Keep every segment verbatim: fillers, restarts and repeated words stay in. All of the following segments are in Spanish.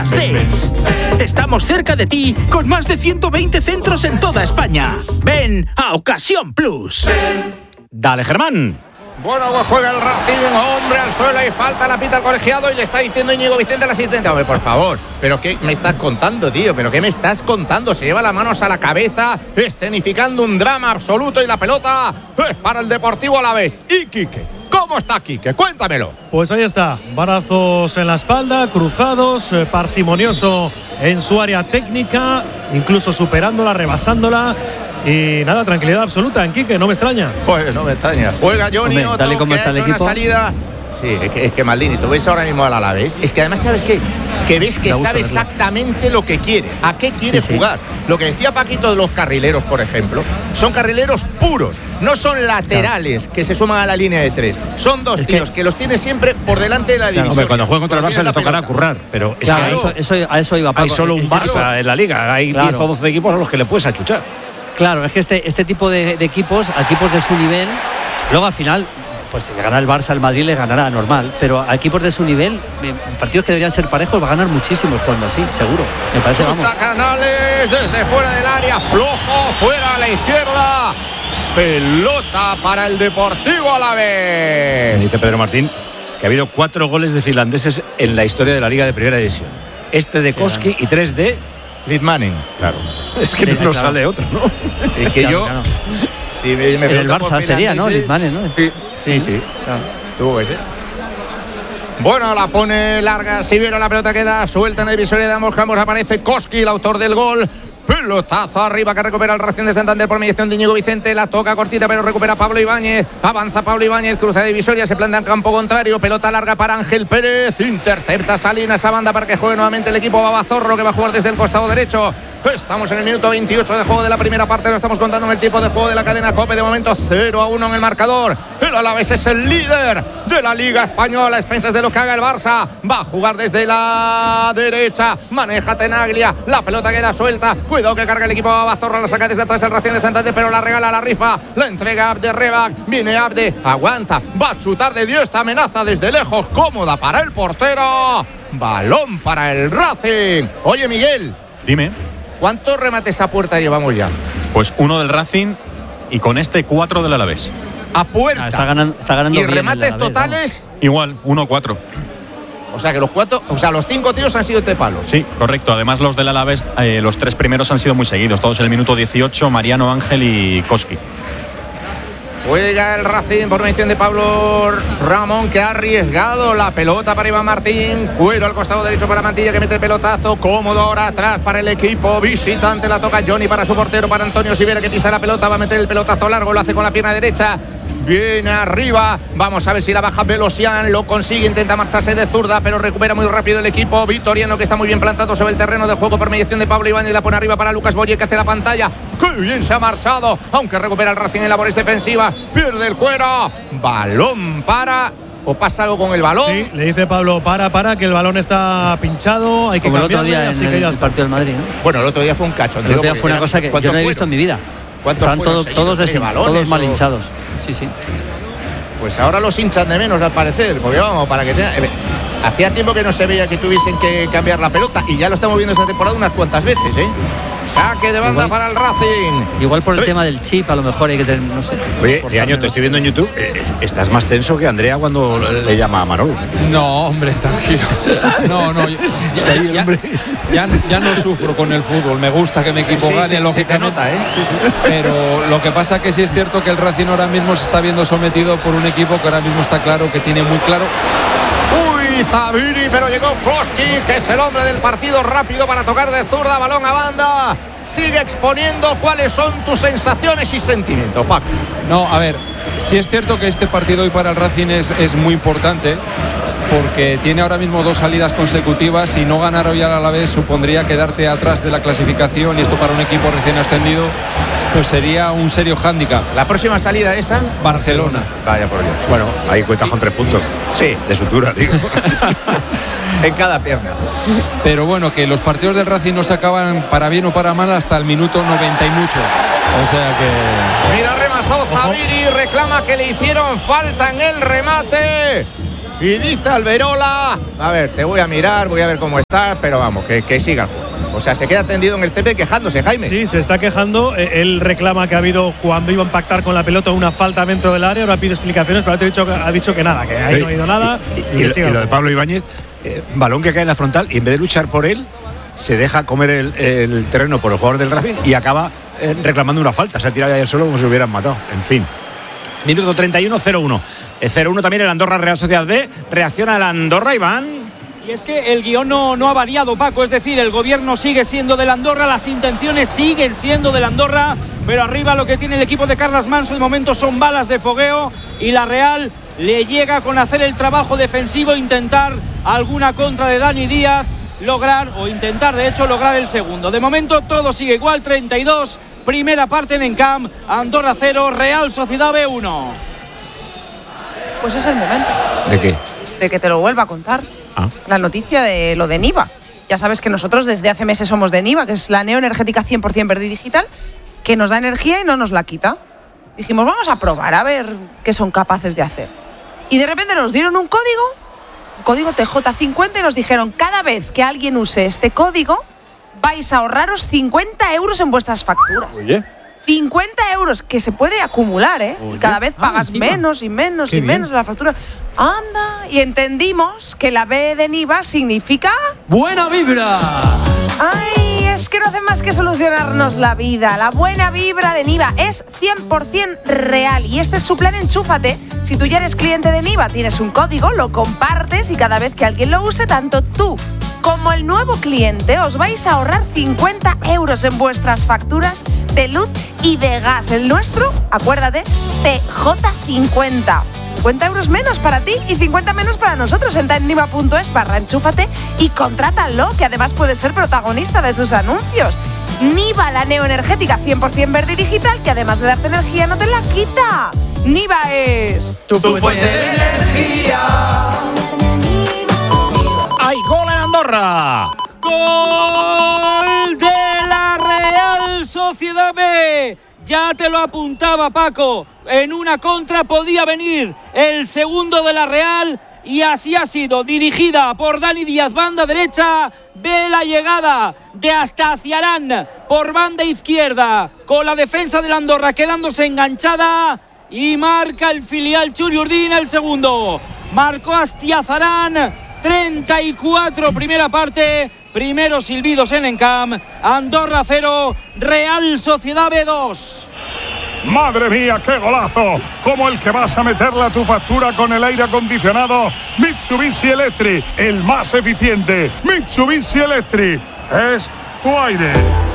Days. Estamos cerca de ti con más de ciento veinte centros en toda España. Ven a Ocasión Plus. Dale, Germán. Bueno, pues juega el Racing, hombre al suelo y falta la pita al colegiado y le está diciendo Íñigo Vicente al asistente. Hombre, por favor, ¿pero qué me estás contando, tío? ¿Pero qué me estás contando? Se lleva las manos a la cabeza, escenificando un drama absoluto y la pelota es para el Deportivo Alavés. ¿Y Quique? ¿Cómo está Quique? Cuéntamelo. Pues ahí está, brazos en la espalda, cruzados, eh, parsimonioso en su área técnica, incluso superándola, rebasándola. Y nada, tranquilidad absoluta en Quique, no me extraña. Joder, no me extraña. Juega Johnny Hombre, Otto, tal y como que está ha el hecho una equipo. salida. Sí, es que, es que Maldini, tú ves ahora mismo al Alavés. Es que además, ¿sabes qué? Que ves que sabe exactamente lo que quiere, a qué quiere sí, jugar. Sí. Lo que decía Paquito de los carrileros, por ejemplo, son carrileros puros, no son laterales claro. que se suman a la línea de tres. Son dos es tíos que, que los tiene siempre por delante de la división. Hombre, cuando jueguen contra el Barça les tocará currar, pero es claro, que eso, eso, a eso iba Paco. Hay solo un Barça claro. en la liga, hay claro. diez o doce equipos a los que le puedes achuchar. Claro, es que este, este tipo de, de equipos, equipos de su nivel, luego al final, pues si gana el Barça, el Madrid le ganará normal, pero a equipos de su nivel, partidos que deberían ser parejos, va a ganar muchísimo el jugando así, seguro. Me parece, vamos. Canales desde fuera del área, flojo, fuera a la izquierda. Pelota para el Deportivo Alavés. Me dice Pedro Martín que ha habido cuatro goles de finlandeses en la historia de la Liga de Primera División. Este de Koski y tres de Litmanen. Claro. Es que sí, no nos claro. sale otro, ¿no? Es que claro, yo. Claro. Si me, me en el Barça sería, ¿no? Litmanen, ¿no? Sí, sí. sí. Claro. Tuvo que ser. Bueno, la pone larga. Si viene la pelota queda suelta en el divisoria de ambos campos. Aparece Koski, el autor del gol. Pelotazo arriba que recupera el Racing de Santander por mediación de Íñigo Vicente. La toca cortita, pero recupera Pablo Ibáñez. Avanza Pablo Ibáñez, cruza de divisoria, se planta en campo contrario. Pelota larga para Ángel Pérez. Intercepta Salinas a banda para que juegue nuevamente el equipo Babazorro, que va a jugar desde el costado derecho. Estamos en el minuto veintiocho de juego de la primera parte. Lo estamos contando en el tiempo de juego de la cadena COPE. De momento cero a uno en el marcador. El Alavés es el líder de la Liga Española. A expensas de lo que haga el Barça. Va a jugar desde la derecha. Maneja Tenaglia. La pelota queda suelta. Cuidado que carga el equipo Babazorro. La saca desde atrás el Racing de Santander, pero la regala a la rifa. La entrega a Abde Rebac. Viene Abde. Aguanta. Va a chutar de Dios. Esta amenaza desde lejos. Cómoda para el portero. Balón para el Racing. Oye, Miguel. Dime. ¿Cuántos remates a puerta llevamos ya? Pues uno del Racing y con este cuatro del Alavés. A puerta. Ah, está ganando, está ganando ¿Y bien remates el Alavés, totales? ¿no? Igual, uno cuatro. O sea que los cuatro, o sea, los cinco tíos han sido de palos. Sí, correcto. Además los del Alavés, eh, los tres primeros han sido muy seguidos. Todos en el minuto dieciocho, Mariano, Ángel y Koski. Juega el Racing por mención de Pablo Ramón, que ha arriesgado la pelota para Iván Martín. Cuero al costado derecho para Mantilla, que mete el pelotazo. Cómodo ahora atrás para el equipo visitante. La toca Johnny para su portero, para Antonio Sivera, que pisa la pelota. Va a meter el pelotazo largo, lo hace con la pierna derecha. Viene arriba, vamos a ver si la baja Velosian, lo consigue, intenta marcharse de zurda, pero recupera muy rápido el equipo vitoriano, que está muy bien plantado sobre el terreno de juego por mediación de Pablo Iván, y la pone arriba para Lucas Boye, que hace la pantalla. ¡Qué bien se ha marchado! Aunque recupera el Racing en labores defensivas, pierde el cuero, balón para... ¿O pasa algo con el balón? Sí, le dice Pablo, para, para, que el balón está pinchado, hay que Como cambiarlo, el otro día así en que ya el está. partido del Madrid, ¿no? Bueno, el otro día fue un cacho. El otro día fue una cosa que yo no he visto en mi vida. Están todos, todos, des, todos mal hinchados. Sí, sí. Pues ahora los hinchan de menos, al parecer, porque vamos, para que tenga... Hacía tiempo que no se veía que tuviesen que cambiar la pelota, y ya lo estamos viendo esta temporada unas cuantas veces, ¿eh? Saque de banda igual, para el Racing. Igual por el tema del chip, a lo mejor hay que tener, no sé. Oye, Leaño, te estoy viendo en YouTube. Eh, estás más tenso que Andrea cuando le llama a Manolo. No, hombre, tranquilo. No, no. Está ahí, ya, hombre. Ya, ya no sufro con el fútbol. Me gusta que mi equipo sí, sí, gane, sí, lógicamente. se te nota, ¿eh? Sí, sí. Pero lo que pasa que sí es cierto que el Racing ahora mismo se está viendo sometido por un equipo que ahora mismo está claro, que tiene muy claro. Uy, Zaviri, pero llegó Koski, que es el hombre del partido, rápido para tocar de zurda, balón a banda. Sigue exponiendo. ¿Cuáles son tus sensaciones y sentimientos, Paco? No, a ver, sí es cierto que este partido hoy para el Racing es, es muy importante, porque tiene ahora mismo dos salidas consecutivas, y no ganar hoy al Alavés supondría quedarte atrás de la clasificación, y esto para un equipo recién ascendido pues sería un serio hándicap. ¿La próxima salida esa? Barcelona. Vaya por Dios. Bueno, ahí cuentas con tres puntos. Sí. De sutura, digo. En cada pierna. Pero bueno, que los partidos del Racing no se acaban para bien o para mal hasta el minuto noventa y muchos. O sea que... Mira, remató Zaviri, reclama que le hicieron falta en el remate. Y dice Alberola, a ver, te voy a mirar, voy a ver cómo estás, pero vamos, que, que siga el juego. O sea, se queda tendido en el césped quejándose, Jaime. Sí, se está quejando. Él reclama que ha habido, cuando iba a impactar con la pelota, una falta dentro del área. Ahora pide explicaciones, pero ha dicho, ha dicho que nada, que ahí no ha ido nada. Y, y, y, y, y lo de Pablo Ibáñez, eh, balón que cae en la frontal y en vez de luchar por él, se deja comer el, el terreno por el jugador del Racing y acaba eh, reclamando una falta. Se ha tirado ahí al suelo como si lo hubieran matado. En fin. Minuto treinta y uno, cero uno. cero uno también el Andorra Real Sociedad B. Reacciona el Andorra, Iván. Y es que el guión no, no ha variado, Paco, es decir, el gobierno sigue siendo del Andorra, las intenciones siguen siendo del Andorra, pero arriba lo que tiene el equipo de Carlos Manso de momento son balas de fogueo y la Real le llega con hacer el trabajo defensivo, intentar alguna contra de Dani Díaz, lograr o intentar de hecho lograr el segundo. De momento todo sigue igual, treinta y dos, primera parte en Encamp, Andorra cero, Real Sociedad B uno. Pues es el momento. ¿De qué? De que te lo vuelva a contar. Ah. La noticia de lo de Niva. Ya sabes que nosotros desde hace meses somos de Niva, que es la neoenergética cien por ciento verde y digital, que nos da energía y no nos la quita. Dijimos, vamos a probar a ver qué son capaces de hacer. Y de repente nos dieron un código, un código T J cincuenta, y nos dijeron, cada vez que alguien use este código, vais a ahorraros cincuenta euros en vuestras facturas. Oye. cincuenta euros, que se puede acumular, ¿eh? Oye. Y cada vez pagas ah, menos y menos Qué y bien. menos en la factura. Anda, y entendimos que la B de Niva significa... ¡Buena vibra! ¡Ay! Es que no hace más que solucionarnos la vida. La buena vibra de Niva es cien por ciento real. Y este es su plan Enchúfate. Si tú ya eres cliente de Niva, tienes un código, lo compartes y cada vez que alguien lo use, tanto tú como el nuevo cliente os vais a ahorrar cincuenta euros en vuestras facturas de luz y de gas. El nuestro, acuérdate, T J cincuenta. cincuenta euros menos para ti y cincuenta menos para nosotros. Entra en niva punto es barra enchúfate y contrátalo, que además puedes ser protagonista de sus anuncios. Niva, la neoenergética cien por ciento verde y digital, que además de darte energía no te la quita. Niva es Tu fuente de energía. ¡Hay gol en Andorra! ¡Gol de la Real Sociedad B! Ya te lo apuntaba, Paco. En una contra podía venir el segundo de la Real y así ha sido. Dirigida por Dani Díaz, banda derecha. Ve la llegada de Astaciarán por banda izquierda, con la defensa del Andorra quedándose enganchada, y marca el filial Churi Urdin el segundo. Marcó Astiazarán, treinta y cuatro, primera parte. Primeros silbidos en Encamp. Andorra cero, Real Sociedad B dos. ¡Madre mía, qué golazo! Como el que vas a meterle a tu factura con el aire acondicionado Mitsubishi Electric, el más eficiente. Mitsubishi Electric es tu aire.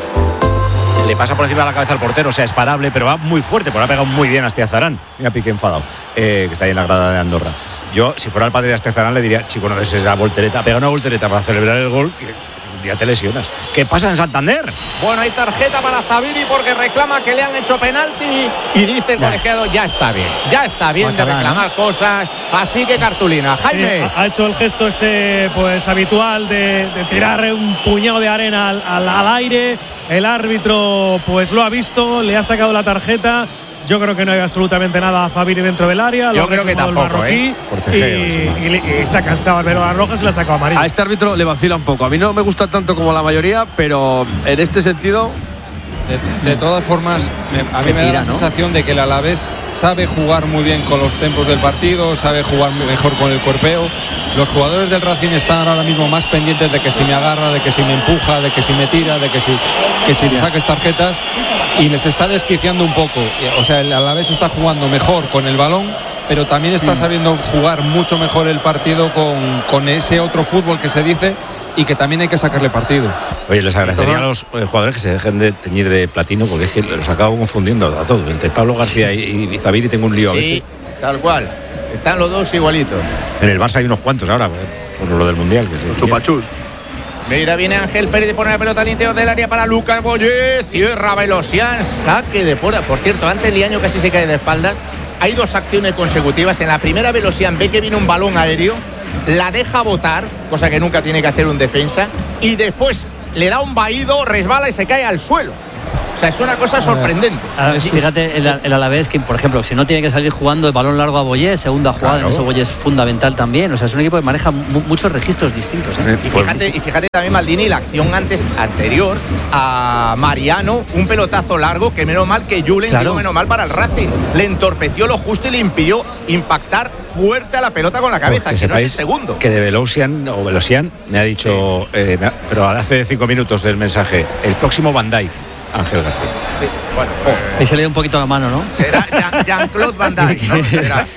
Le pasa por encima de la cabeza al portero, o sea, es parable, pero va muy fuerte, porque ha pegado muy bien a Astiazarán. Mira, Piqué enfadado, eh, que está ahí en la grada de Andorra. Yo, si fuera el padre de Astiazarán, le diría, chico, no des esa voltereta, pega una voltereta para celebrar el gol, que ya te lesionas. ¿Qué pasa en Santander? Bueno, hay tarjeta para Zaviri porque reclama que le han hecho penalti y dice el Ya. colegiado, ya está bien, ya está bien de Catalán, reclamar cosas, así que cartulina. Jaime. Sí, ha, ha hecho el gesto ese pues habitual de, de tirar un puñado de arena al, al, al aire. El árbitro pues lo ha visto, le ha sacado la tarjeta. Yo creo que no hay absolutamente nada a Zaviri dentro del área. Yo Lo ha creo que reclamado tampoco, el marroquí, ¿eh? Forcejeo, y, sin más. y, y se ha cansado al ver la roja, se la ha sacado amarilla. A este árbitro le vacila un poco. A mí no me gusta tanto como la mayoría, pero en este sentido. De, de todas formas, me- a mí Se me da tira, la ¿no? sensación de que el Alavés sabe jugar muy bien con los tempos del partido, sabe jugar mejor con el cuerpeo. Los jugadores del Racing están ahora mismo más pendientes de que si me agarra, de que si me empuja, de que si me tira, de que si, que si le saques tarjetas, y les está desquiciando un poco. O sea, el Alavés está jugando mejor con el balón, pero también está sabiendo jugar mucho mejor el partido con, con ese otro fútbol que se dice y que también hay que sacarle partido. Oye, les agradecería a los eh, jugadores que se dejen de teñir de platino, porque es que los acabo confundiendo a todos. Entre Pablo García y, y Zaviri tengo un lío a veces. Sí, tal cual. Están los dos igualitos. En el Barça hay unos cuantos ahora, por lo del Mundial. Que se Chupachus. Mira, viene Ángel Pérez de poner la pelota al interior del área para Lucas Boyé. Cierra Velosian, saque de fuera. Por cierto, antes Liaño casi se cae de espaldas. Hay dos acciones consecutivas. En la primera, Velosian ve que viene un balón aéreo, la deja botar, cosa que nunca tiene que hacer un defensa, y después le da un vaído, resbala y se cae al suelo. O sea, es una cosa sorprendente. Ahora, fíjate, el, el Alavés, que por ejemplo, si no tiene que salir jugando el balón largo a Boyé, segunda jugada, claro. En ese Boyé es fundamental también. O sea, es un equipo que maneja mu muchos registros distintos. ¿eh? Y, fíjate, y fíjate también, Maldini, la acción antes anterior a Mariano, un pelotazo largo que menos mal que Julen, claro. Digo menos mal para el Racing. Le entorpeció lo justo y le impidió impactar fuerte a la pelota con la cabeza, si no es el segundo. Que de Velosian o Velosian me ha dicho, sí. eh, pero hace cinco minutos del mensaje, el próximo Van Dijk, Ángel García. Sí, bueno. Oh, eh, ahí se le dio un poquito la mano, ¿no? Será Jean-Claude Van Dijk, ¿no? Será.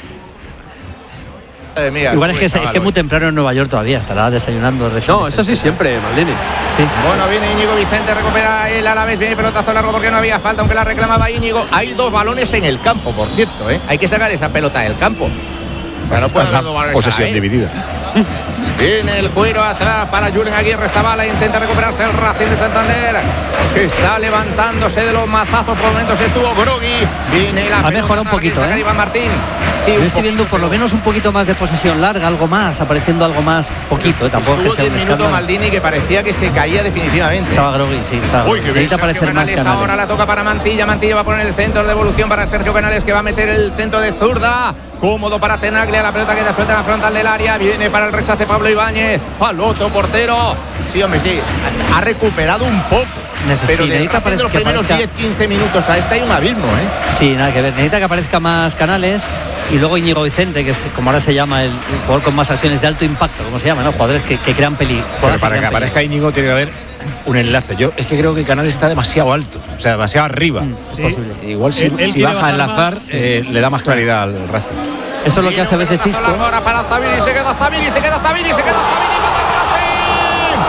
Mía, Igual es que, es, es que es muy temprano en Nueva York todavía, estará desayunando. No, eso sí siempre, Maldini. Sí. Bueno, viene Íñigo Vicente, recupera el Alavés, viene pelotazo largo porque no había falta, aunque la reclamaba Íñigo. Hay dos balones en el campo, por cierto, ¿eh? Hay que sacar esa pelota del campo. O sea, no puede haber dos balones. Posesión ahí. dividida. Viene el cuero atrás para Julen Aguirre Zabala, intenta recuperarse el Racing de Santander, que está levantándose de los mazazos, por momentos estuvo groggy. Viene la ha mejorado un poquito, ¿eh? Iván Martín. Sí, yo estoy viendo por lo menos un poquito más de posesión larga, algo más, apareciendo algo más, poquito, ¿eh? Tampoco estuvo que sea un diez minutos Maldini que parecía que se caía definitivamente. Estaba groggy, sí, estaba. Uy, que bien, aparecer Canales, más Canales. Ahora la toca para Mantilla, Mantilla va a poner el centro de devolución para Sergio Canales, que va a meter el centro de zurda. Cómodo para Tenaglia, la pelota queda suelta en la frontal del área, viene para el rechace Pablo Ibáñez, al otro portero. Sí, hombre, sí, ha recuperado un poco. Necesita, pero de necesita los primeros diez quince minutos a esta hay un abismo, ¿eh? Sí, nada que ver, necesita que aparezca más Canales. Y luego Íñigo Vicente, que es como ahora se llama el, el jugador con más acciones de alto impacto, como se llama, ¿no? Jugadores que, que crean peligro. Pero para que aparezca Íñigo tiene que haber un enlace. Yo es que creo que Canales está demasiado alto, o sea, demasiado arriba. Mm, sí. Igual si, él, él si baja a enlazar, eh, le da más claridad al Racing. Eso es lo que hace a veces Cisco. Ahora para Zabini, se queda Zabini, se queda Zabini, se queda Zabini para el Racing.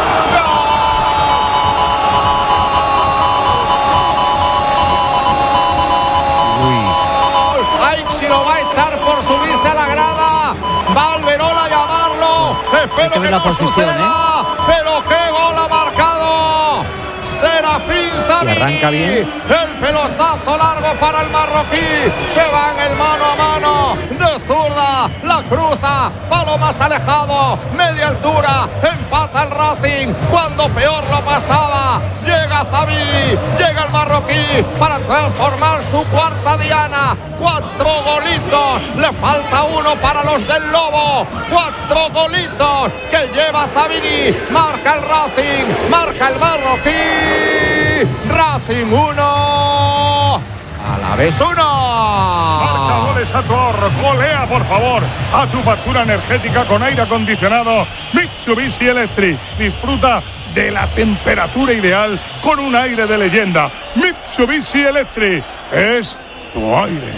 ¡Gol! Ay, si lo va a echar por subirse a la grada. Va Alberola a llamarlo. Espero que, que no suceda. ¿Eh? Pero qué gol ha marcado Serafín Zabini. Y arranca bien. El pelotazo largo para el marroquí. Se va en el mano a mano de zurda. La cruza. Palo más alejado. Media altura. Empata el Racing cuando peor lo pasaba. Llega Zabini. Llega el marroquí para transformar su cuarta diana. Cuatro golitos. Le falta uno para los del Lobo. Cuatro golitos que lleva Zabini. Marca el Racing. Marca el marroquí. Racing uno, Alavés uno. Marca goles a tu ahorro, golea por favor a tu factura energética con aire acondicionado Mitsubishi Electric. Disfruta de la temperatura ideal con un aire de leyenda. Mitsubishi Electric es tu aire.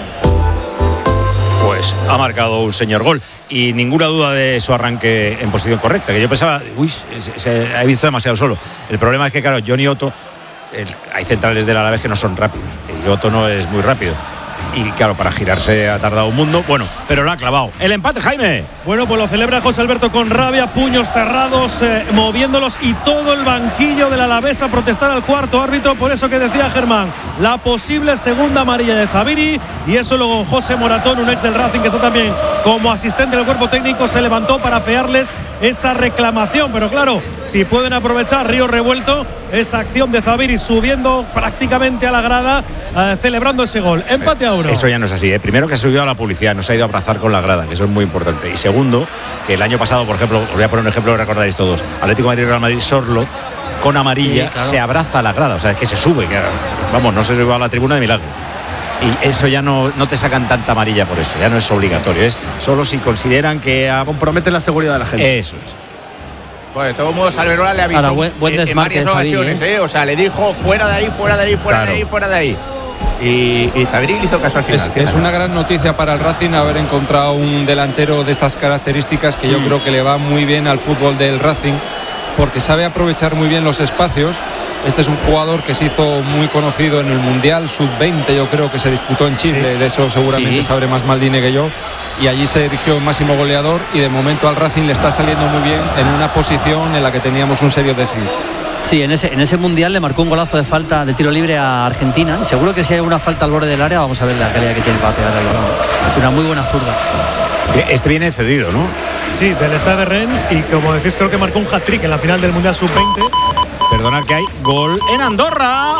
Pues ha marcado un señor gol y ninguna duda de su arranque en posición correcta, que yo pensaba, uy, se, se ha visto demasiado solo. El problema es que, claro, Johnny Otto, el, hay centrales del Alavés que no son rápidos y Otto no es muy rápido. Y claro, para girarse ha tardado un mundo. Bueno, pero lo ha clavado. El empate, Jaime. Bueno, pues lo celebra José Alberto con rabia, puños cerrados, eh, moviéndolos, y todo el banquillo del Alavés a protestar al cuarto árbitro. Por eso que decía Germán, la posible segunda amarilla de Zabini. Y eso luego José Moratón, un ex del Racing que está también como asistente del cuerpo técnico, se levantó para afearles esa reclamación. Pero claro, si pueden aprovechar Río Revuelto esa acción de Zabini subiendo prácticamente a la grada, eh, celebrando ese gol. Empate a uno. Eso ya no es así, ¿eh? Primero, que ha subido a la publicidad, no se ha ido a abrazar con la grada, que eso es muy importante. Y segundo, que el año pasado, por ejemplo, os voy a poner un ejemplo que recordaréis todos, Atlético de Madrid, Real Madrid, Sorloth, con amarilla, sí, claro, se abraza a la grada, o sea, es que se sube, que, vamos, no se sube a la tribuna de milagro. Y eso ya no, no te sacan tanta amarilla por eso, ya no es obligatorio, es solo si consideran que ha... comprometen la seguridad de la gente. Eso es. Bueno, de todos modos, Alberola le avisó Ahora, buen, buen en, en varias ocasiones, ¿eh? ¿eh? O sea, le dijo fuera de ahí, fuera de ahí, fuera claro. de ahí, fuera de ahí. Y, y Zabini le hizo caso al final. Es, es una gran noticia para el Racing haber encontrado un delantero de estas características que yo mm. creo que le va muy bien al fútbol del Racing, porque sabe aprovechar muy bien los espacios. Este es un jugador que se hizo muy conocido en el Mundial sub veinte, yo creo que se disputó en Chile, sí. de eso seguramente sí. sabré más Maldini que yo, y allí se erigió el máximo goleador, y de momento al Racing le está saliendo muy bien en una posición en la que teníamos un serio déficit. Sí, en ese, en ese Mundial le marcó un golazo de falta de tiro libre a Argentina, y seguro que si hay alguna falta al borde del área, vamos a ver la calidad que tiene para pegar el balón. Una muy buena zurda. Este viene cedido, ¿no? Sí, del Stade de Rennes, y como decís, creo que marcó un hat-trick en la final del Mundial sub veinte. Pero perdonad que hay gol en Andorra.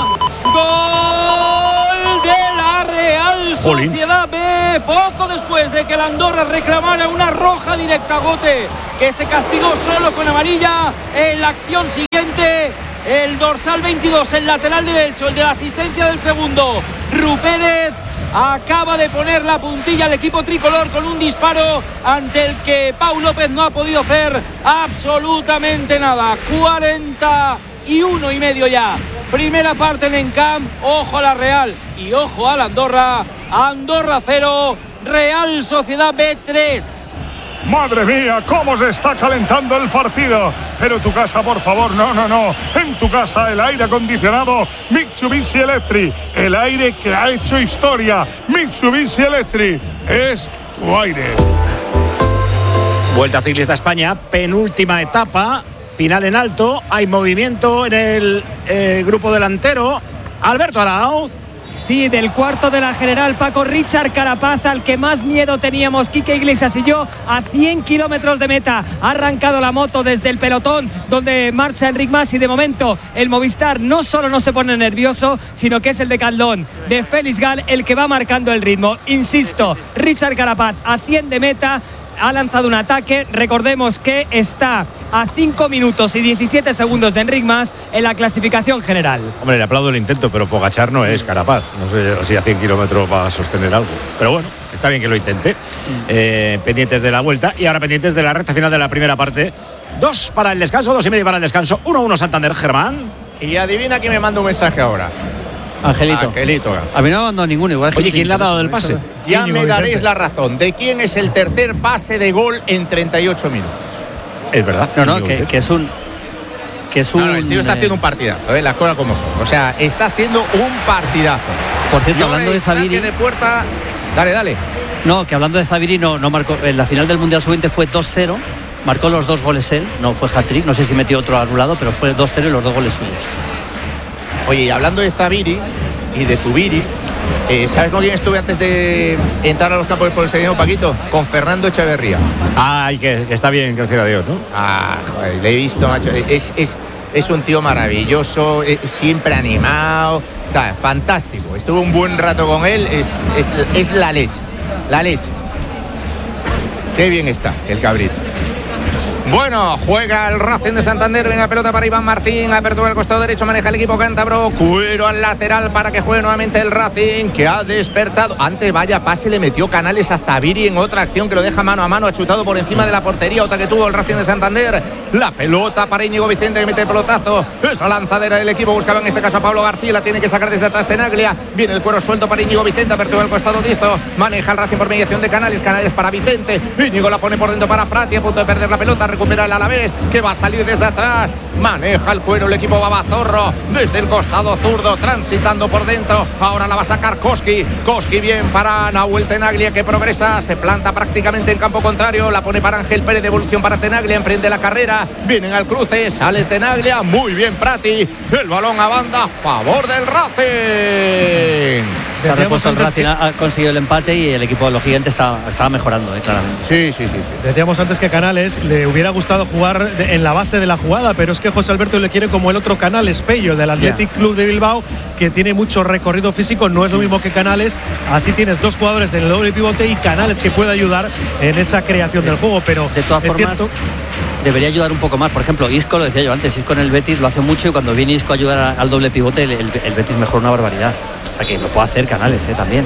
¡Gol de la Real Sociedad B! Poco después de que la Andorra reclamara una roja directa a Gote, que se castigó solo con amarilla. En la acción siguiente, el dorsal veintidós, el lateral derecho, el de la asistencia del segundo, Rupérez, acaba de poner la puntilla al equipo tricolor con un disparo ante el que Pau López no ha podido hacer absolutamente nada. cuarenta y uno y medio ya. Primera parte en Encamp. Ojo a la Real y ojo a la Andorra. Andorra cero, Real Sociedad B tres. Madre mía, cómo se está calentando el partido. Pero tu casa, por favor, no, no, no. En tu casa el aire acondicionado Mitsubishi Electric. El aire que ha hecho historia. Mitsubishi Electric es tu aire. Vuelta Ciclista España, penúltima etapa, final en alto. Hay movimiento en el eh, grupo delantero. Alberto Arauz. Sí, del cuarto de la general, Paco. Richard Carapaz, al que más miedo teníamos Quique Iglesias y yo, a cien kilómetros de meta. Ha arrancado la moto desde el pelotón donde marcha Enric Mas, y de momento el Movistar no solo no se pone nervioso, sino que es el decathlon de Félix Gal el que va marcando el ritmo. Insisto, Richard Carapaz a cien de meta. Ha lanzado un ataque, recordemos que está a cinco minutos y diecisiete segundos de Enric Mas en la clasificación general. Hombre, le aplaudo el intento, pero Pogačar no es Carapaz. No sé si a cien kilómetros va a sostener algo. Pero bueno, está bien que lo intente. Eh, pendientes de la vuelta y ahora pendientes de la recta final de la primera parte. Dos para el descanso, dos y medio para el descanso. uno uno Santander, Germán. Y adivina quién me manda un mensaje ahora. Angelito. Angelito. A mí no me ha mandado ninguno. Igual. Oye, ¿quién le ha dado el pase? Ya me daréis la razón. ¿De quién es el tercer pase de gol en treinta y ocho minutos? Es verdad. No, no, que, que es un... Que es un no, no, el tío está haciendo un partidazo, ¿eh? Las cosas como son. O sea, está haciendo un partidazo. Por cierto, hablando de Zaviri... de puerta... Dale, dale. No, que hablando de Zaviri, no, no marcó... En la final del Mundial sub veinte fue dos cero. Marcó los dos goles él. No fue hat-trick. No sé si metió otro anulado, pero fue dos cero y los dos goles suyos. Oye, y hablando de Zaviri y de Zubiri, eh, ¿sabes con quién estuve antes de entrar a los campos por el segundo, Paquito? Con Fernando Echeverría. Ay, que, que está bien, gracias a Dios, ¿no? Ah, joder, le he visto, macho. Es, es, es un tío maravilloso, eh, siempre animado, está, fantástico. Estuve un buen rato con él, es, es, es la leche, la leche. Qué bien está el cabrito. Bueno, juega el Racing de Santander, viene la pelota para Iván Martín, apertura al costado derecho, maneja el equipo cántabro, Cuero al lateral para que juegue nuevamente el Racing, que ha despertado. Antes, vaya pase, le metió Canales a Zaviri en otra acción que lo deja mano a mano, ha chutado por encima de la portería, otra que tuvo el Racing de Santander. La pelota para Íñigo Vicente, que mete el pelotazo, esa lanzadera del equipo, buscaba en este caso a Pablo García, la tiene que sacar desde atrás Tenaglia, viene el cuero suelto para Íñigo Vicente, apertura al costado disto, maneja el Racing por mediación de Canales, Canales para Vicente, Íñigo la pone por dentro para Prati, a punto de perder la pelota, recupera el Alavés, que va a salir desde atrás, maneja el cuero el equipo Babazorro, desde el costado zurdo, transitando por dentro, ahora la va a sacar Koski, Koski bien para Nahuel Tenaglia, que progresa, se planta prácticamente en campo contrario, la pone para Ángel Pérez, devolución para Tenaglia, emprende la carrera, vienen al cruce, sale Tenaglia, muy bien Prati, el balón a banda, a favor del Racing. Se ha repuesto el Racing, ha conseguido el empate y el equipo de los gigantes estaba, estaba mejorando, eh, claramente. Sí, sí, sí, sí. Decíamos antes que Canales le hubiera gustado jugar de, en la base de la jugada, pero es que José Alberto le quiere como el otro Canales, Pello, del Athletic yeah. Club de Bilbao, que tiene mucho recorrido físico, no es lo mismo que Canales. Así tienes dos jugadores del doble pivote y Canales que puede ayudar en esa creación del juego, pero de todas es formas, cierto. Debería ayudar un poco más. Por ejemplo, Isco, lo decía yo antes, Isco en el Betis lo hace mucho y cuando viene Isco a ayudar al doble pivote, el, el, el Betis mejora una barbaridad. O sea que lo puede hacer Canales, ¿eh? También.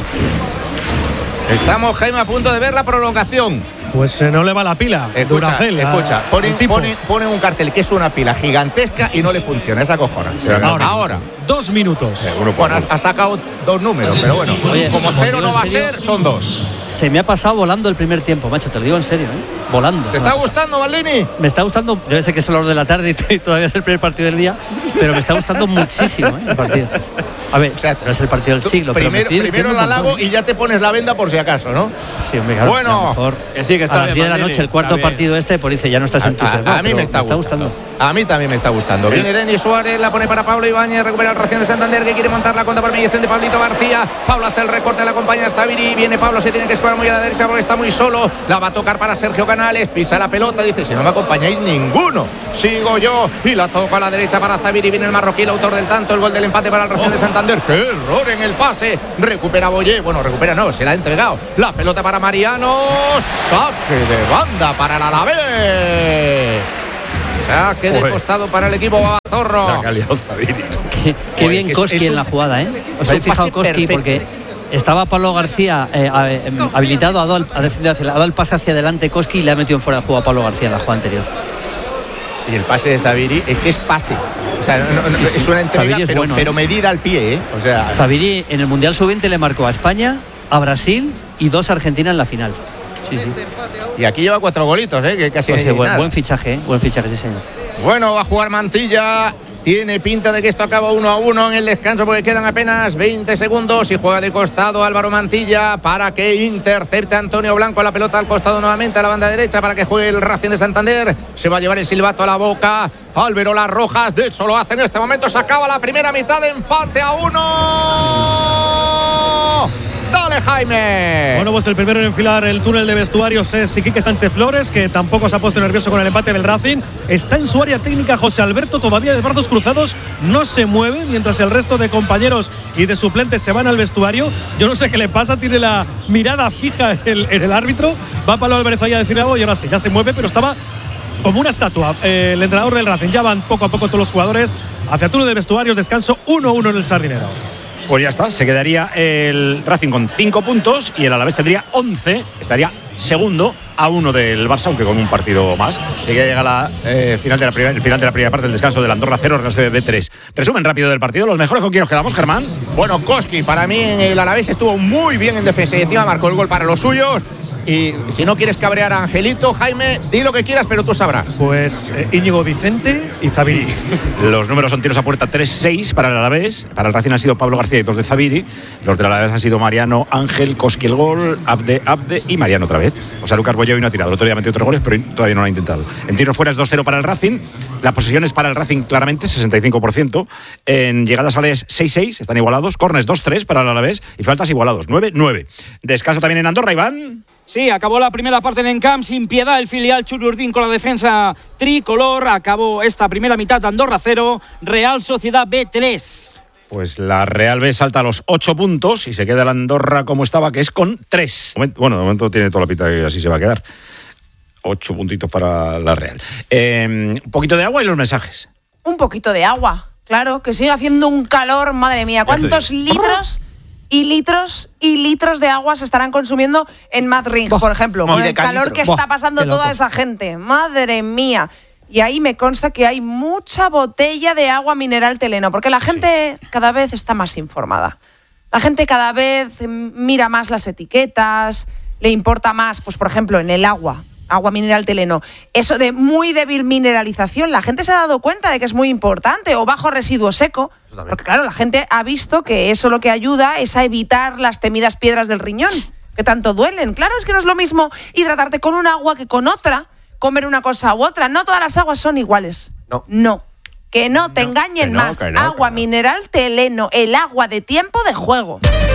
Estamos, Jaime, a punto de ver la prolongación. Pues eh, no le va la pila. Escucha, Duracell, escucha. A, ponen, ponen, ponen un cartel que es una pila gigantesca y no le funciona. Esa cojona. Ahora, ahora. Dos minutos. Eh, bueno, ha, ha sacado dos números, pero bueno. Oye, como cero no va a ser, son dos. Se me ha pasado volando el primer tiempo, macho, te lo digo en serio, ¿eh? Volando. ¿Te está gustando, Maldini? Me está gustando, debe ser que es la hora de la tarde y todavía es el primer partido del día, pero me está gustando muchísimo, ¿eh? El partido. A ver, o sea, pero es el partido del siglo. Primero, primero la lavo y ya te pones la venda por si acaso, ¿no? Sí, hombre, claro, bueno, mejor. Que sí, que está a las bien, diez de la Maldini, noche, el cuarto está partido este, pues dice, ya no estás a, entusiasmado. a, a mí me está, me está gustando. gustando. A mí también me está gustando. Viene Denis Suárez, la pone para Pablo Ibáñez, recupera el Racing de Santander que quiere montar la contra por mediación de Pablito García. Pablo hace el recorte, la acompaña Zaviri. Viene Pablo, se tiene que escuadrar muy a la derecha porque está muy solo. La va a tocar para Sergio Canales, pisa la pelota, dice, si no me acompañáis ninguno, sigo yo. Y la toca a la derecha para Zaviri. Viene el marroquí, el autor del tanto, el gol del empate para el Racing de Santander. ¡Qué error en el pase! Recupera Boyé, bueno, recupera no, se la ha entregado. La pelota para Mariano, saque de banda para el Alavés. Saque de costado para el equipo Babazorro. La calidad Zaviri. Qué, qué bien Koski en la jugada, ¿eh? Os habéis fijado Koski porque estaba Pablo García eh, habilitado, ha dado, el, ha dado el pase hacia adelante Koski y le ha metido en fuera de juego a Pablo García en la jugada anterior. Y el pase de Zaviri es que es pase. O sea, no, no, sí, sí. es una entrega, es pero, bueno, pero medida al pie, ¿eh? O sea, Zaviri en el Mundial sub veinte le marcó a España, a Brasil y dos a Argentina en la final. Sí, sí. Y aquí lleva cuatro golitos, ¿eh? Que casi pues sí, buen, nada. buen fichaje, ¿eh? Buen fichaje, sí, señor. Bueno, va a jugar Mantilla. Tiene pinta de que esto acaba uno a uno en el descanso porque quedan apenas veinte segundos y juega de costado Álvaro Mantilla para que intercepte a Antonio Blanco la pelota al costado nuevamente a la banda derecha para que juegue el Racing de Santander. Se va a llevar el silbato a la boca Álvaro Las Rojas, de hecho lo hace en este momento. Se acaba la primera mitad de empate a uno. Dale, Jaime. Bueno, pues el primero en enfilar el túnel de vestuarios es Iquique Sánchez Flores, que tampoco se ha puesto nervioso con el empate del Racing. Está en su área técnica José Alberto, todavía de brazos cruzados, no se mueve, mientras el resto de compañeros y de suplentes se van al vestuario. Yo no sé qué le pasa, tiene la mirada fija en el, en el árbitro. Va Pablo Álvarez ahí a decir algo y ahora sí, ya se mueve, pero estaba como una estatua. Eh, el entrenador del Racing, ya van poco a poco todos los jugadores hacia el túnel de vestuarios, descanso uno a uno en el Sardinero. Pues ya está, se quedaría el Racing con cinco puntos y el Alavés tendría once, estaría segundo a uno del Barça, aunque con un partido más. Así que llega la, eh, final de la primera, el final de la primera parte del descanso del Andorra cero, Real Sociedad B tres. Resumen rápido del partido, los mejores con quién nos quedamos, Germán. Bueno, Koski, para mí el Alavés estuvo muy bien en defensa y encima marcó el gol para los suyos. Y si no quieres cabrear a Angelito, Jaime, di lo que quieras, pero tú sabrás. Pues eh, Íñigo Vicente y Zaviri. Los números son tiros a puerta tres seis para el Alavés. Para el Racing han sido Pablo García y dos de Zaviri. Los del Alavés han sido Mariano, Ángel, Koski el gol, Abde, Abde y Mariano otra vez. O sea, Lucas Boyo hoy no ha tirado. El otro día metió otros goles, pero todavía no lo ha intentado. En tiros fuera es dos cero para el Racing. La posesión es para el Racing claramente, sesenta y cinco por ciento. En llegadas a la seis seis, están igualados. Corners dos tres para el Alavés y faltas igualados, nueve nueve. Descanso también en Andorra, Iván. Sí, acabó la primera parte en Encamp sin piedad el filial Chururdín con la defensa tricolor. Acabó esta primera mitad de Andorra cero, Real Sociedad B tres. Pues la Real B salta a los ocho puntos y se queda la Andorra como estaba, que es con tres. Bueno, de momento tiene toda la pinta de que así se va a quedar. Ocho puntitos para la Real. Eh, un poquito de agua y los mensajes. Un poquito de agua, claro, que sigue haciendo un calor, madre mía. ¿Cuántos litros y litros y litros de agua se estarán consumiendo en Madrid, por ejemplo? Con el calor que está pasando toda esa gente. Madre mía. Y ahí me consta que hay mucha botella de agua mineral Teleno, porque la gente sí. cada vez está más informada. La gente cada vez mira más las etiquetas, le importa más, pues por ejemplo, en el agua, agua mineral Teleno. Eso de muy débil mineralización, la gente se ha dado cuenta de que es muy importante, o bajo residuo seco. Porque claro, la gente ha visto que eso lo que ayuda es a evitar las temidas piedras del riñón, que tanto duelen. Claro, es que no es lo mismo hidratarte con un agua que con otra. Comer una cosa u otra. No todas las aguas son iguales. No. No. Que no te engañen no, más. No, agua no. mineral Teleno, el agua de tiempo de juego.